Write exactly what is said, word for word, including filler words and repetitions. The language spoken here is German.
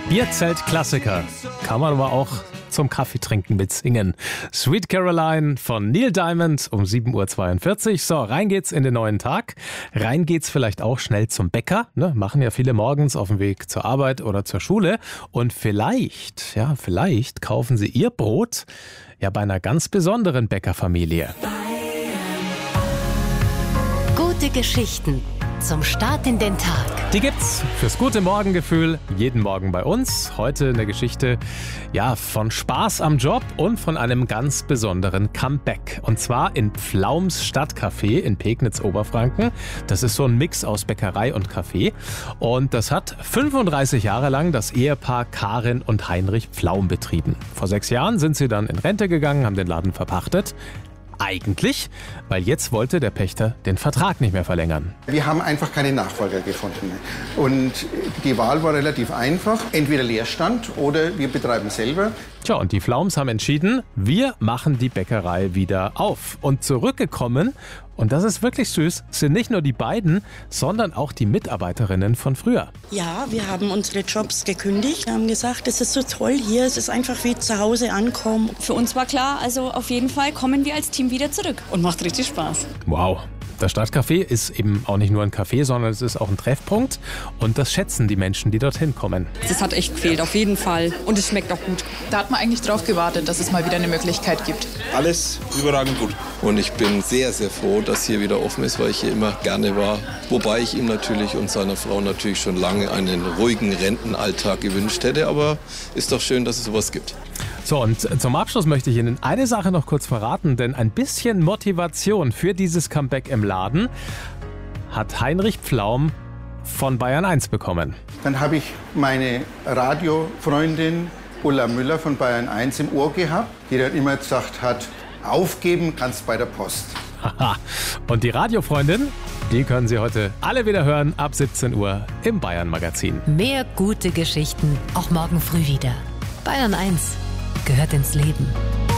Bierzelt-Klassiker. Kann man aber auch zum Kaffeetrinken mitsingen. Sweet Caroline von Neil Diamond um sieben Uhr zweiundvierzig. So, rein geht's in den neuen Tag. Rein geht's vielleicht auch schnell zum Bäcker. Ne? Machen ja viele morgens auf dem Weg zur Arbeit oder zur Schule. Und vielleicht, ja, vielleicht kaufen Sie Ihr Brot ja bei einer ganz besonderen Bäckerfamilie. Gute Geschichten zum Start in den Tag. Die gibt's fürs gute Morgengefühl jeden Morgen bei uns. Heute eine Geschichte, ja, von Spaß am Job und von einem ganz besonderen Comeback. Und zwar in Pflaums Stadtcafé in Pegnitz-Oberfranken. Das ist so ein Mix aus Bäckerei und Café. Und das hat fünfunddreißig Jahre lang das Ehepaar Karin und Heinrich Pflaum betrieben. Vor sechs Jahren sind sie dann in Rente gegangen, haben den Laden verpachtet. Eigentlich, weil jetzt wollte der Pächter den Vertrag nicht mehr verlängern. Wir haben einfach keine Nachfolger gefunden. Und die Wahl war relativ einfach. Entweder Leerstand oder wir betreiben selber. Tja, und die Pflaums haben entschieden, wir machen die Bäckerei wieder auf. Und zurückgekommen, und das ist wirklich süß, sind nicht nur die beiden, sondern auch die Mitarbeiterinnen von früher. Ja, wir haben unsere Jobs gekündigt. Wir haben gesagt, es ist so toll hier, es ist einfach wie zu Hause ankommen. Für uns war klar, also auf jeden Fall kommen wir als Team wieder zurück. Und macht richtig Spaß. Wow. Das Stadtcafé ist eben auch nicht nur ein Café, sondern es ist auch ein Treffpunkt. Und das schätzen die Menschen, die dorthin kommen. Das hat echt gefehlt, auf jeden Fall. Und es schmeckt auch gut. Da hat man eigentlich drauf gewartet, dass es mal wieder eine Möglichkeit gibt. Alles überragend gut. Und ich bin sehr, sehr froh, dass hier wieder offen ist, weil ich hier immer gerne war. Wobei ich ihm natürlich und seiner Frau natürlich schon lange einen ruhigen Rentenalltag gewünscht hätte. Aber ist doch schön, dass es sowas gibt. So, und zum Abschluss möchte ich Ihnen eine Sache noch kurz verraten, denn ein bisschen Motivation für dieses Comeback im Laden hat Heinrich Pflaum von Bayern eins bekommen. Dann habe ich meine Radiofreundin Ulla Müller von Bayern eins im Ohr gehabt, die dann immer gesagt hat, aufgeben kannst bei der Post. Haha. Und die Radiofreundin, die können Sie heute alle wieder hören ab siebzehn Uhr im Bayern Magazin. Mehr gute Geschichten, auch morgen früh wieder. Bayern eins gehört ins Leben.